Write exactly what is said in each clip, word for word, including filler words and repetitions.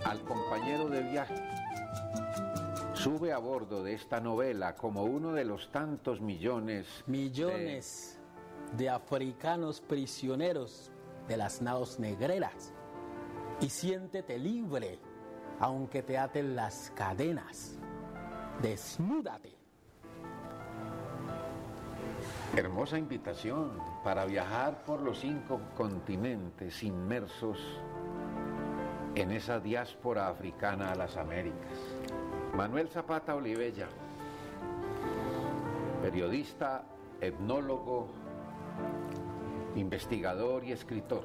al compañero de viaje. Sube a bordo de esta novela como uno de los tantos millones... Millones de, de africanos prisioneros de las naos negreras. Y siéntete libre, aunque te aten las cadenas. Desnúdate. Hermosa invitación para viajar por los cinco continentes inmersos en esa diáspora africana a las Américas. Manuel Zapata Olivella, periodista, etnólogo, investigador y escritor.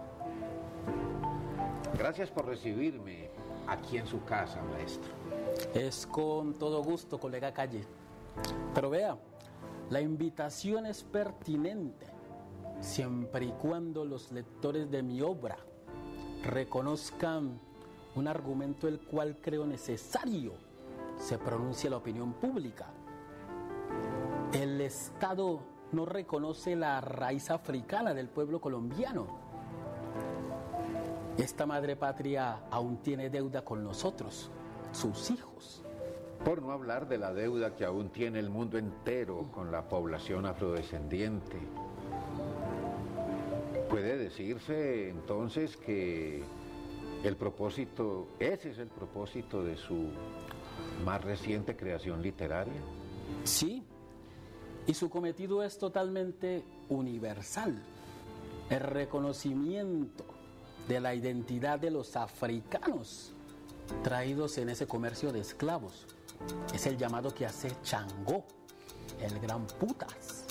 Gracias por recibirme aquí en su casa, maestro. Es con todo gusto, colega Calle. Pero vea, la invitación es pertinente siempre y cuando los lectores de mi obra reconozcan un argumento el cual creo necesario se pronuncie la opinión pública. El Estado no reconoce la raíz africana del pueblo colombiano. Esta madre patria aún tiene deuda con nosotros, sus hijos. Por no hablar de la deuda que aún tiene el mundo entero con la población afrodescendiente. Puede decirse entonces que el propósito, ese es el propósito de su más reciente creación literaria. Sí, y su cometido es totalmente universal. El reconocimiento de la identidad de los africanos traídos en ese comercio de esclavos. Es el llamado que hace Changó, el gran putas.